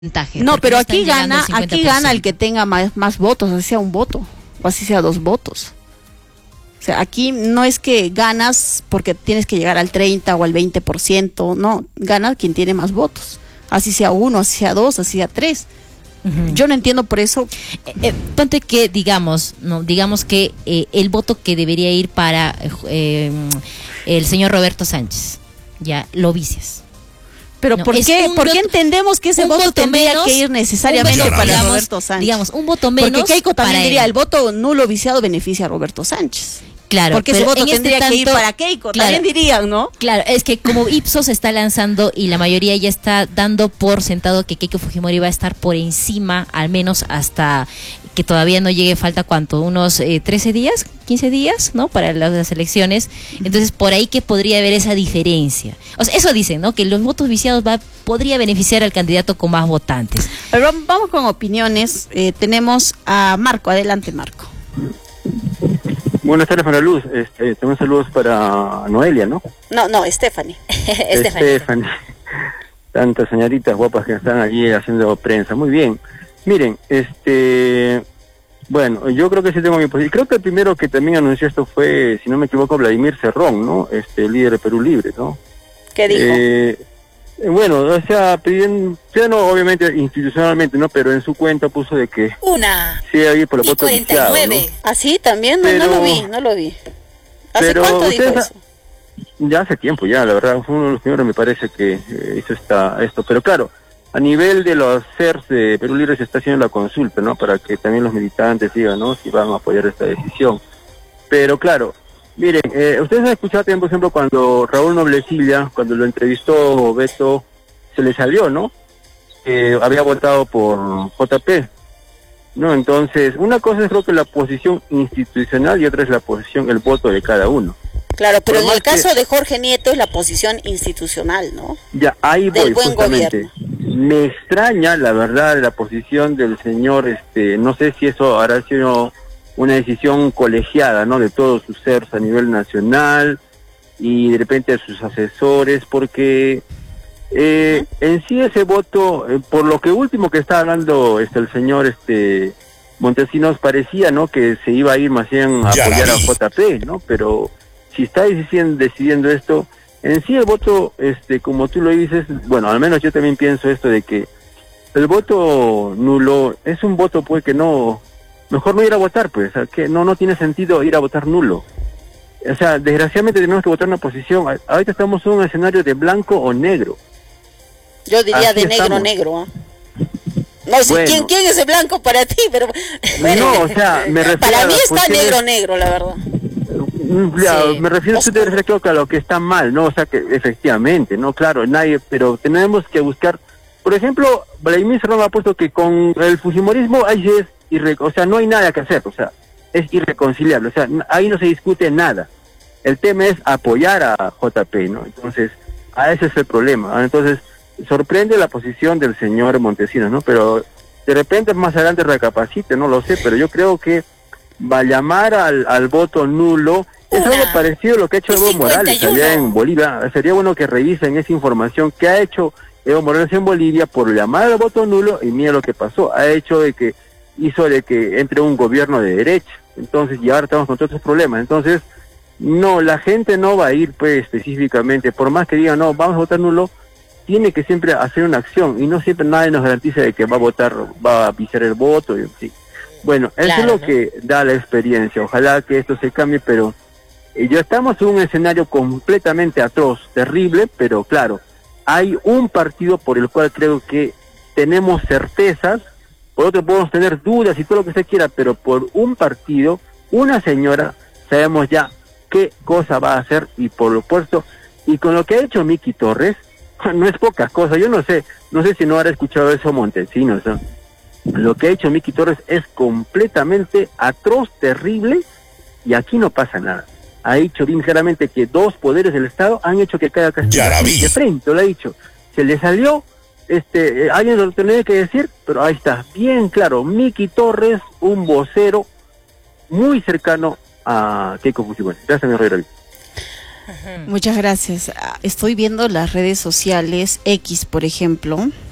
porcentaje. No, porque pero están llegando al aquí gana 50%. el que tenga más votos, así sea un voto, o así sea 2 votos. O sea, aquí no es que ganas porque tienes que llegar al 30 o al 20%, no, gana quien tiene más votos. Así sea 1, así sea 2, así sea 3. Yo no entiendo por eso. Ponte que digamos que el voto que debería ir para el señor Roberto Sánchez, ya lo vicias. Pero No, ¿por qué entendemos que ese voto tendría que ir necesariamente para Roberto Sánchez? Digamos, un voto menos. Porque Keiko también para diría, él. el voto nulo viciado beneficia a Roberto Sánchez. Claro, porque ese voto tendría que ir para Keiko, claro, también dirían, ¿no? Claro, es que como Ipsos se está lanzando y la mayoría ya está dando por sentado que Keiko Fujimori va a estar por encima, al menos hasta que todavía no llegue, falta cuánto, unos 13 días, 15 días, ¿no? Para las elecciones. Entonces, por ahí que podría haber esa diferencia. O sea, eso dicen, ¿no? Que los votos viciados podría beneficiar al candidato con más votantes. Pero vamos con opiniones. Tenemos a Marco, adelante Marco. Buenas tardes, María Luz. También saludos para Noelia, ¿no? No, Stephanie. Stephanie. Tantas señoritas guapas que están allí haciendo prensa. Muy bien. Miren, bueno, yo creo que sí tengo mi posición. Creo que el primero que también anunció esto fue, si no me equivoco, Vladimir Cerrón, ¿no? Líder de Perú Libre, ¿no? ¿Qué dijo? Bueno, o sea, pidiendo, ya no, obviamente, institucionalmente, ¿no? Pero en su cuenta puso de que... Sí, ahí por la voto viciado, ¿no? ¿Ah, sí? También Pero, no lo vi. ¿Hace cuánto dijo eso? Ya hace tiempo, ya, la verdad, fue uno de los primeros, me parece, que hizo esto. Pero claro, a nivel de los CERS de Perú Libre se está haciendo la consulta, ¿no? Para que también los militantes digan, ¿no? Si van a apoyar esta decisión. Pero claro, miren, ustedes han escuchado también, por ejemplo, cuando Raúl Noblecilla, cuando lo entrevistó Beto, se le salió, ¿no? Había votado por JP, ¿no? Entonces, una cosa es creo que la posición institucional y otra es la posición, el voto de cada uno. Claro, pero Por en el más caso que- de Jorge Nieto es la posición institucional, ¿no? Ya, ahí voy, Del buen justamente. Me extraña, la verdad, la posición del señor, no sé si eso habrá sido una decisión colegiada, ¿no? De todos sus seres a nivel nacional y de repente de sus asesores, porque en sí ese voto, por lo que último que está hablando el señor Montesinos, parecía, ¿no? Que se iba a ir más bien a apoyar a JP, ¿no? Pero si está decidiendo esto, en sí el voto, como tú lo dices, bueno, al menos yo también pienso esto de que el voto nulo es un voto pues que no, mejor no ir a votar, pues, o sea, que no tiene sentido ir a votar nulo. O sea, desgraciadamente tenemos que votar una posición. Ahorita estamos en un escenario de blanco o negro. Yo diría Así de negro estamos. negro, ¿eh? No sé Bueno. quién es el blanco para ti, pero No, o sea, me refiero para a mí las está posiciones- negro, la verdad. Ya, Sí. me refiero tú te refieres creo que a lo que está mal, ¿no? O sea, que efectivamente, ¿no? Claro, pero tenemos que buscar, por ejemplo, Vladimir Cerrón ha puesto que con el fujimorismo ahí es o sea, no hay nada que hacer, o sea, es irreconciliable, o sea, ahí no se discute nada. El tema es apoyar a JP, ¿no? Entonces, ese es el problema. Entonces, sorprende la posición del señor Montesinos, ¿no? Pero de repente más adelante recapacite, no lo sé, pero yo creo que va a llamar al voto nulo. Es algo parecido a lo que ha hecho Evo Morales allá en Bolivia. Sería bueno que revisen esa información que ha hecho Evo Morales en Bolivia por llamar al voto nulo, y mira lo que pasó. Hizo de que entre un gobierno de derecha. Entonces, y ahora estamos con todos estos problemas. Entonces, no, la gente no va a ir pues específicamente, por más que digan, no, vamos a votar nulo, tiene que siempre hacer una acción, y no siempre nadie nos garantiza de que va a votar, va a viciar el voto, y sí. Bueno, eso Claro, es lo ¿no? que da la experiencia. Ojalá que esto se cambie, pero ya estamos en un escenario completamente atroz, terrible, pero claro, hay un partido por el cual creo que tenemos certezas, por otro podemos tener dudas y todo lo que se quiera, pero por un partido, una señora, sabemos ya qué cosa va a hacer, y por lo puesto, y con lo que ha hecho Miki Torres, no es poca cosa. Yo no sé si no habrá escuchado eso Montesinos, ¿no? Lo que ha hecho Miki Torres es completamente atroz, terrible, y aquí no pasa nada. Ha dicho bien claramente que dos poderes del Estado han hecho que caiga Castillo. De frente, lo ha dicho. Se le salió, alguien lo tenía que decir, pero ahí está, bien claro. Miki Torres, un vocero muy cercano a Keiko Fujimori. Gracias, mi David. Muchas gracias. Estoy viendo las redes sociales, X, por ejemplo.